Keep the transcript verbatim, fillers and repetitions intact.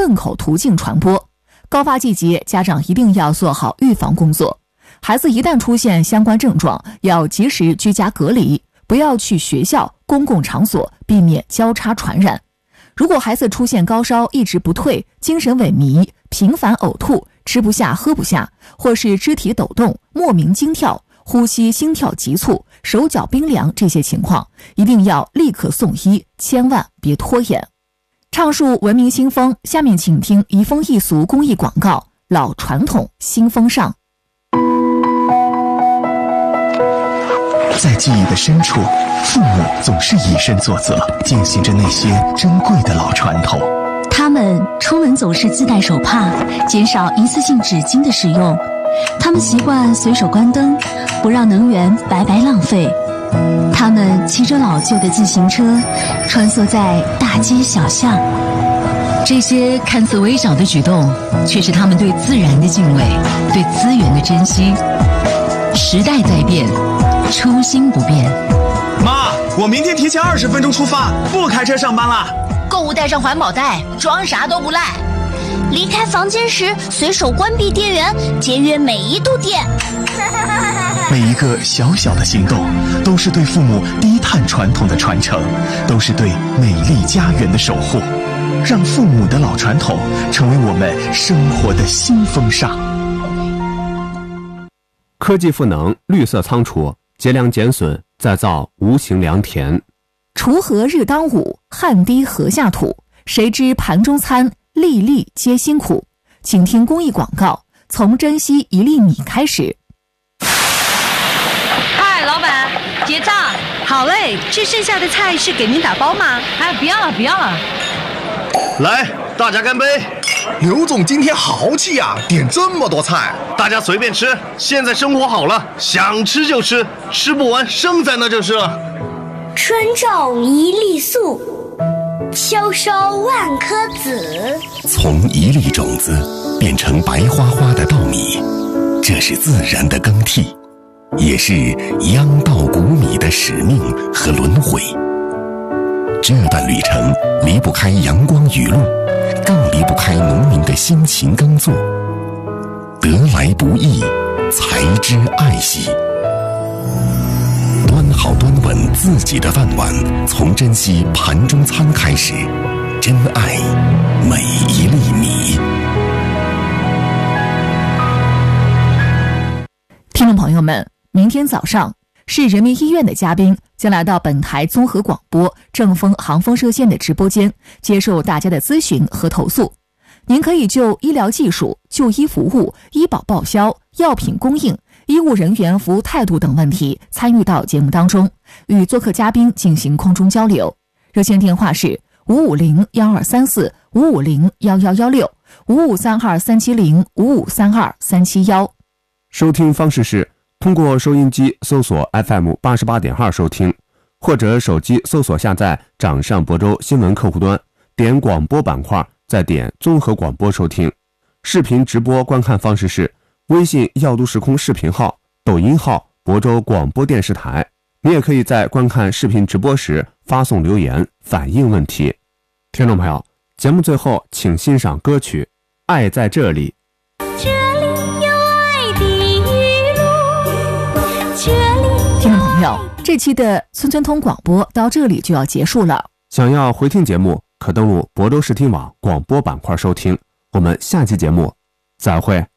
粪口途径传播。高发季节，家长一定要做好预防工作。孩子一旦出现相关症状，要及时居家隔离，不要去学校、公共场所，避免交叉传染。如果孩子出现高烧一直不退、精神萎靡、频繁呕吐、吃不下喝不下，或是肢体抖动、莫名惊跳、呼吸心跳急促、手脚冰凉这些情况，一定要立刻送医，千万别拖延。畅述文明新风，下面请听移风易俗公益广告，老传统新风尚。 在记忆的深处，父母总是以身作则，践行着那些珍贵的老传统。 他们出门总是自带手帕，减少一次性纸巾的使用。他们习惯随手关灯，不让能源白白浪费。他们骑着老旧的自行车，穿梭在大街小巷。 这些看似微小的举动，却是他们对自然的敬畏，对资源的珍惜。时代在变，初心不变。 妈，我明天提前二十分钟出发，不开车上班啦。 购物带上环保袋，装啥都不赖。 离开房间时随手关闭电源，节约每一度电。 每一个小小的行动，都是对父母低碳传统的传承，都是对美丽家园的守护。让父母的老传统成为我们生活的新风尚。 科技赋能，绿色仓储，节粮减损，再造无形良田。 锄禾日当午，汗滴禾下土。谁知盘中餐，粒粒皆辛苦。请听公益广告，从珍惜一粒米开始。 嗨，老板，结账。 好嘞，这剩下的菜是给您打包吗？ 哎，不要了，不要了。 来，大家干杯！ 刘总今天豪气啊，点这么多菜， 大家随便吃。现在生活好了，想吃就吃，吃不完剩在那就是了。 春种一粒粟，秋收万颗子。 从一粒种子变成白花花的稻米，这是自然的更替，也是秧稻谷米的使命和轮回。这段旅程离不开阳光雨露，更离不开农民的辛勤耕作。得来不易，才知爱惜。端好端稳自己的饭碗，从珍惜盘中餐开始，珍爱每一粒米。 听众朋友们，明天早上市人民医院的嘉宾将来到本台综合广播正风航风热线的直播间，接受大家的咨询和投诉。您可以就医疗技术、就医服务、医保报销、药品供应、医务人员服务态度等问题参与到节目当中，与做客嘉宾进行空中交流。热线电话是五五零幺二三四五五零幺幺幺六五五三二三七零五五三二三七幺。 收听方式是通过收音机搜索 F M 八十八点二 收听，或者手机搜索下载掌上博州新闻客户端，点广播板块，再点综合广播收听。视频直播观看方式是微信耀都时空视频号、抖音号博州广播电视台。你也可以在观看视频直播时发送留言反映问题。听众朋友，节目最后请欣赏歌曲《爱在这里》。 这里有爱的语录，这里。 听众朋友，这期的村村通广播到这里就要结束了。 想要回听节目，可登录博州视听网广播板块收听。我们下期节目再会。